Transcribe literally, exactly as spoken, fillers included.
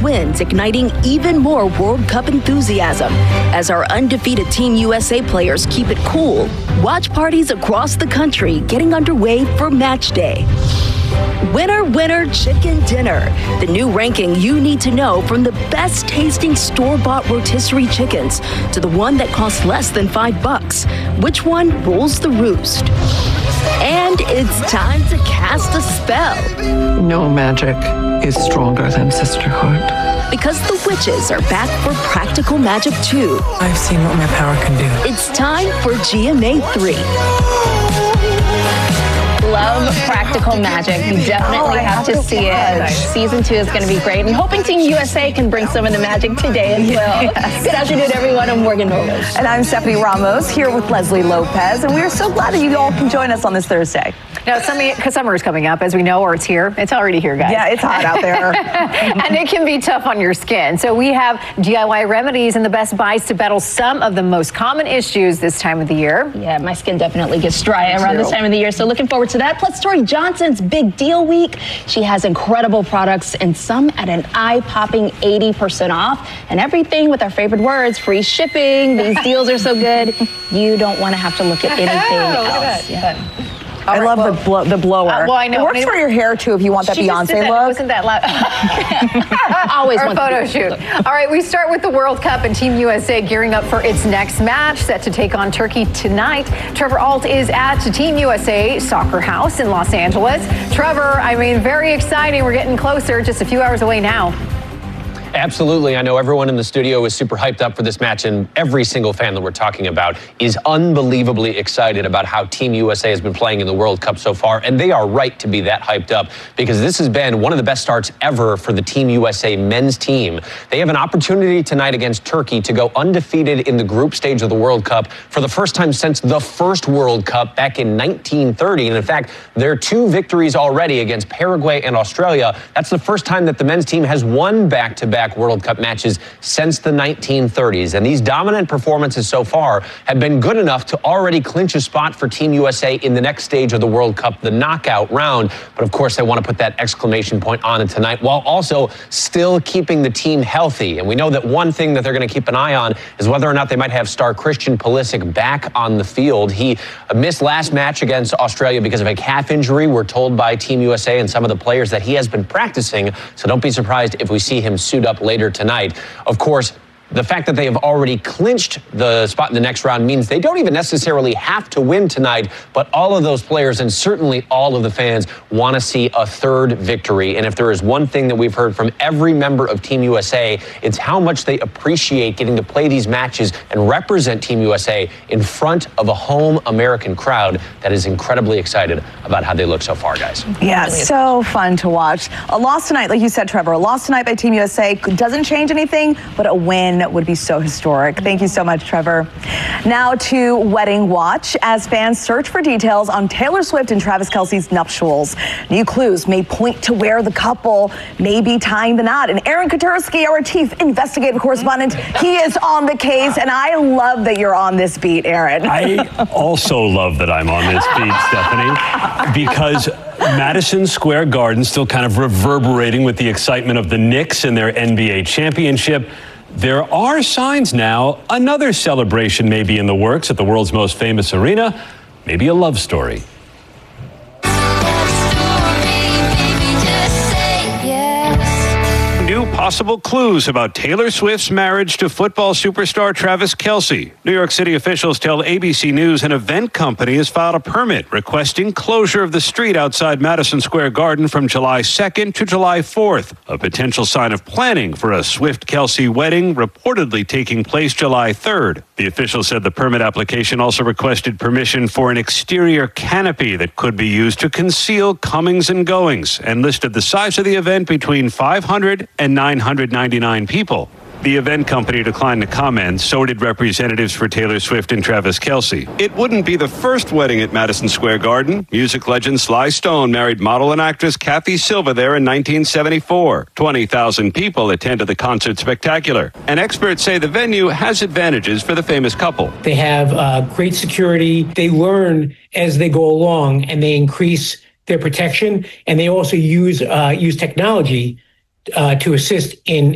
wins, igniting even more World Cup enthusiasm as our undefeated Team U S A players keep it cool. Watch parties across the country getting underway for match day. Winner, winner, chicken dinner. The new ranking you need to know, from the best tasting store-bought rotisserie chickens to the one that costs less than five bucks. Which one rules the roost? And it's time to cast a spell. No magic is stronger than sisterhood. Because the witches are back for practical magic too. I've seen what my power can do. It's time for G M A three. Love practical magic. You definitely oh, have, have to, to see it. Season two is going to be great. And hoping Team U S A can bring some of the magic today as well. Yes. Good afternoon, everyone. I'm Morgan Knowles. And I'm Stephanie Ramos, here with Leslie Lopez. And we are so glad that you all can join us on this Thursday. Now, summer is coming up, as we know, or it's here. It's already here, guys. Yeah, it's hot out there. And it can be tough on your skin. So we have D I Y remedies and the best buys to battle some of the most common issues this time of the year. Yeah, my skin definitely gets dry around this time of the year. So looking forward to that. Plus, Tori Johnson's Big Deal Week. She has incredible products and some at an eye-popping eighty percent off. And everything with our favorite words, free shipping. These deals are so good. You don't want to have to look at anything else. Look at that. Yeah. All I right, love well, the, blow, the blower. Uh, well, I know. It works for your hair, too, if you want that she Beyonce that, look. Wasn't that loud? Always Our want photo shoot. All right, we start with the World Cup and Team U S A gearing up for its next match, set to take on Turkey tonight. Trevor Ault is at Team U S A Soccer House in Los Angeles. Trevor, I mean, very exciting. We're getting closer, just a few hours away now. Absolutely. I know everyone in the studio is super hyped up for this match, and every single fan that we're talking about is unbelievably excited about how Team U S A has been playing in the World Cup so far, and they are right to be that hyped up because this has been one of the best starts ever for the Team U S A men's team. They have an opportunity tonight against Turkey to go undefeated in the group stage of the World Cup for the first time since the first World Cup back in nineteen thirty, and in fact, their two victories already against Paraguay and Australia. That's the first time that the men's team has won back-to-back World Cup matches since the nineteen thirties. And these dominant performances so far have been good enough to already clinch a spot for Team U S A in the next stage of the World Cup, the knockout round. But of course, they want to put that exclamation point on it tonight while also still keeping the team healthy. And we know that one thing that they're going to keep an eye on is whether or not they might have star Christian Pulisic back on the field. He missed last match against Australia because of a calf injury. We're told by Team U S A and some of the players that he has been practicing. So don't be surprised if we see him suit up later tonight. Of course, the fact that they have already clinched the spot in the next round means they don't even necessarily have to win tonight, but all of those players and certainly all of the fans want to see a third victory. And if there is one thing that we've heard from every member of Team U S A, it's how much they appreciate getting to play these matches and represent Team U S A in front of a home American crowd that is incredibly excited about how they look so far, guys. Yeah, so fun to watch. A loss tonight, like you said, Trevor, a loss tonight by Team U S A doesn't change anything, but a win would be so historic. Thank you so much, Trevor. Now to Wedding Watch, as fans search for details on Taylor Swift and Travis Kelce's nuptials. New clues may point to where the couple may be tying the knot. And Aaron Katersky, our chief investigative correspondent, he is on the case, and I love that you're on this beat, Aaron. I also love that I'm on this beat, Stephanie, because Madison Square Garden still kind of reverberating with the excitement of the Knicks and their N B A championship. There are signs now another celebration may be in the works at the world's most famous arena, maybe a love story. New possible clues about Taylor Swift's marriage to football superstar Travis Kelce. New York City officials tell A B C News an event company has filed a permit requesting closure of the street outside Madison Square Garden from July second to July fourth, a potential sign of planning for a Swift-Kelce wedding reportedly taking place July third. The official said the permit application also requested permission for an exterior canopy that could be used to conceal comings and goings, and listed the size of the event between five hundred and nine hundred ninety-nine people. The event company declined to comment, so did representatives for Taylor Swift and Travis Kelce. It wouldn't be the first wedding at Madison Square Garden. Music legend Sly Stone married model and actress Kathy Silva there in nineteen seventy-four. twenty thousand people attended the concert spectacular. And experts say the venue has advantages for the famous couple. They have uh, great security. They learn as they go along, and they increase their protection, and they also use uh, use technology uh, to assist in